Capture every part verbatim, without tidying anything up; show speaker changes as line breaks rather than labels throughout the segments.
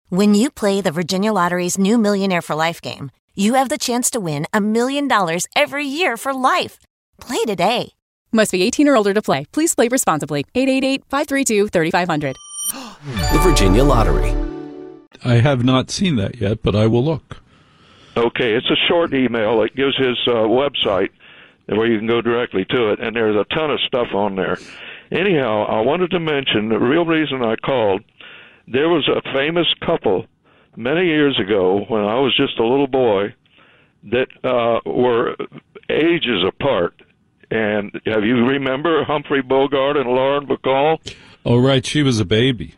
When you play the Virginia Lottery's new Millionaire for Life game, you have the chance to win a million dollars every year for life. Play today.
Must be eighteen or older to play. Please play responsibly. eight eight eight, five three two, three five zero zero.
The Virginia Lottery.
I have not seen that yet, but I will look.
Okay, it's a short email. It gives his uh, website where you can go directly to it, and there's a ton of stuff on there. Anyhow, I wanted to mention the real reason I called. There was a famous couple many years ago when I was just a little boy that uh, were ages apart. And have you remember Humphrey Bogart and Lauren Bacall?
Oh, right. She was a baby.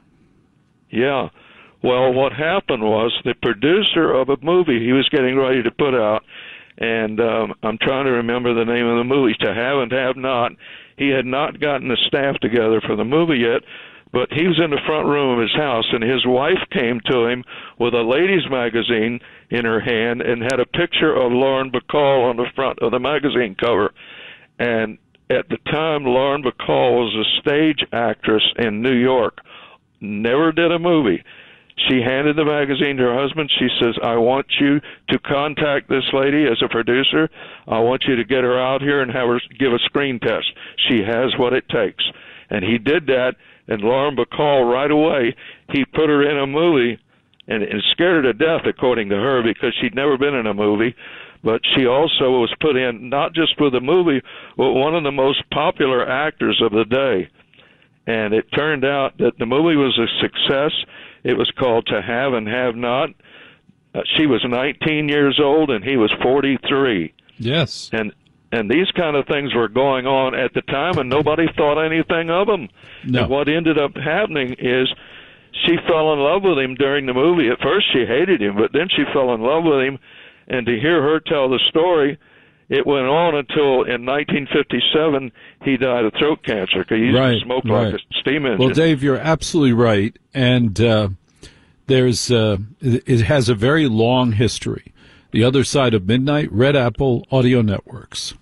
Yeah. Well, what happened was the producer of a movie he was getting ready to put out, and um, I'm trying to remember the name of the movie, To Have and Have Not. He had not gotten the staff together for the movie yet, but he was in the front room of his house, and his wife came to him with a ladies' magazine in her hand and had a picture of Lauren Bacall on the front of the magazine cover. And at the time, Lauren Bacall was a stage actress in New York, never did a movie. She handed the magazine to her husband. She says, I want you to contact this lady as a producer. I want you to get her out here and have her give a screen test. She has what it takes. And he did that, and Lauren Bacall, right away, he put her in a movie, and it scared her to death, according to her, because she'd never been in a movie. But she also was put in, not just for the movie, but one of the most popular actors of the day. And it turned out that the movie was a success. It was called To Have and Have Not. Uh, she was nineteen years old, and he was forty-three.
Yes.
And and these kind of things were going on at the time, and nobody thought anything of them.
No.
And what ended up happening is she fell in love with him during the movie. At first she hated him, but then she fell in love with him. And to hear her tell the story, it went on until in nineteen fifty-seven he died of throat cancer because he used
right,
to smoke
right.
like a steam engine.
Well, Dave, you're absolutely right. And uh, there's uh, it has a very long history. The Other Side of Midnight, Red Apple Audio Networks.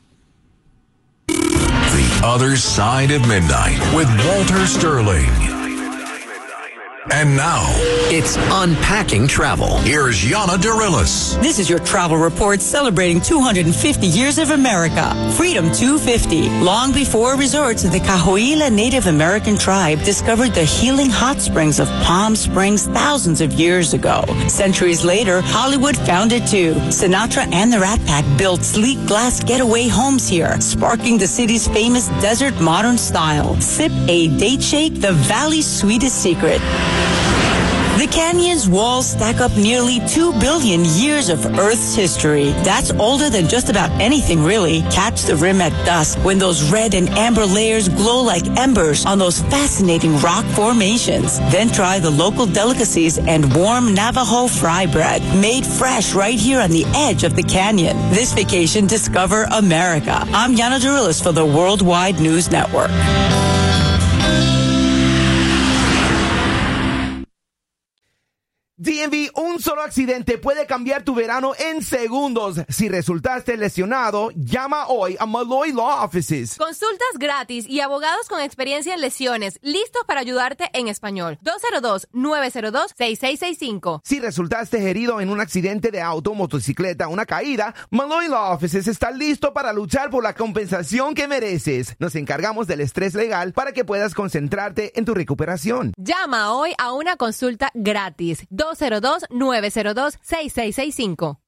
The Other Side of Midnight with Walter Sterling. And now,
it's Unpacking Travel.
Here's Yana Dorillis.
This is your travel report celebrating two hundred fifty years of America. Freedom two fifty. Long before resorts, the Cahuilla Native American tribe discovered the healing hot springs of Palm Springs thousands of years ago. Centuries later, Hollywood found it too. Sinatra and the Rat Pack built sleek glass getaway homes here, sparking the city's famous desert modern style. Sip a date shake, the valley's sweetest secret. The canyon's walls stack up nearly two billion years of Earth's history. That's older than just about anything, really. Catch the rim at dusk when those red and amber layers glow like embers on those fascinating rock formations. Then try the local delicacies and warm Navajo fry bread, made fresh right here on the edge of the canyon. This vacation, discover America. I'm Yana Dorillis for the Worldwide News Network.
D M V, un solo accidente puede cambiar tu verano en segundos. Si resultaste lesionado, llama hoy a Malloy Law Offices.
Consultas gratis y abogados con experiencia en lesiones, listos para ayudarte en español. dos cero dos, nueve cero dos, seis seis seis cinco.
Si resultaste herido en un accidente de auto, motocicleta, una caída, Malloy Law Offices está listo para luchar por la compensación que mereces. Nos encargamos del estrés legal para que puedas concentrarte en tu recuperación.
Llama hoy a una consulta gratis. dos cero dos, nueve cero dos, seis seis seis cinco.